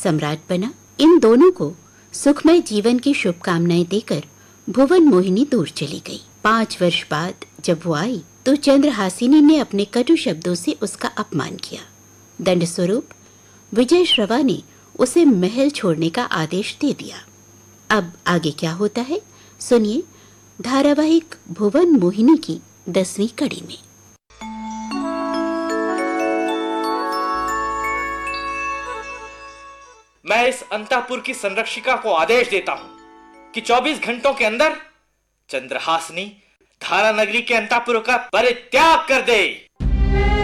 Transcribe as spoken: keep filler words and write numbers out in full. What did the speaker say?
सम्राट बना। इन दोनों को सुखमय जीवन की शुभकामनाएं देकर भुवन मोहिनी दूर चली गई। पांच वर्ष बाद जब वो आई तो चंद्रहासिनी ने अपने कटु शब्दों से उसका अपमान किया। दंड स्वरूप विजय श्रवा ने उसे महल छोड़ने का आदेश दे दिया। अब आगे क्या होता है सुनिए धारावाहिक भुवन मोहिनी की दसवीं कड़ी में। मैं इस अंतःपुर की संरक्षिका को आदेश देता हूं कि चौबीस घंटों के अंदर चंद्रहासिनी धारा नगरी के अंतःपुर का परित्याग कर दे।